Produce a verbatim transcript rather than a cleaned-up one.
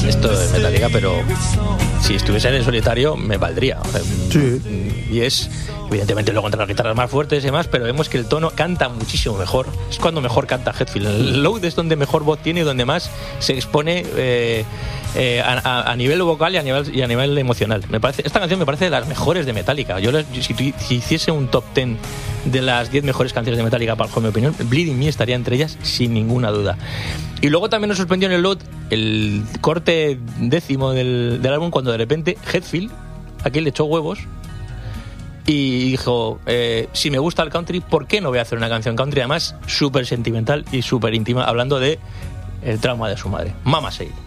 esto de Metallica, pero si estuviese en el solitario me valdría. Sí. Y es, evidentemente, luego entre las guitarras más fuertes y demás, pero vemos que el tono canta muchísimo mejor. Es cuando mejor canta Hetfield. El Load es donde mejor voz tiene y donde más se expone eh, eh, a, a, a nivel vocal y a nivel, y a nivel emocional. Me parece, esta canción me parece de las mejores de Metallica. Yo, si, si hiciese un top ten de las diez mejores canciones de Metallica, bajo mi opinión, Bleeding Me estaría entre ellas sin ninguna duda. Y luego también nos sorprendió en el Load el corte décimo del, del álbum, cuando de repente Hetfield aquí le echó huevos y dijo, eh, si me gusta el country, ¿por qué no voy a hacer una canción country? Además súper sentimental y súper íntima, hablando de el trauma de su madre, Mama Said.